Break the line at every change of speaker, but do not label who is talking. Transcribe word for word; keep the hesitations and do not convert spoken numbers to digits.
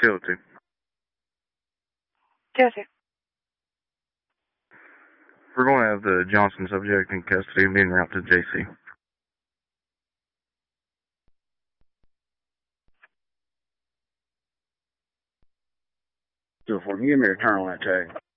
two oh two.
two oh two.
We're going to have the Johnson subject in custody and being routed to J C.
two oh four, can you give me a return on that tag?